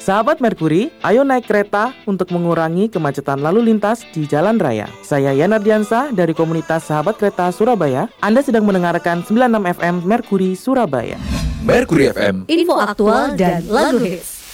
Sahabat Merkuri, ayo naik kereta untuk mengurangi kemacetan lalu lintas di jalan raya. Saya Yana Diansa dari komunitas Sahabat Kereta Surabaya. Anda sedang mendengarkan 96 FM Merkuri Surabaya. Merkuri FM, info aktual dan lagu hits.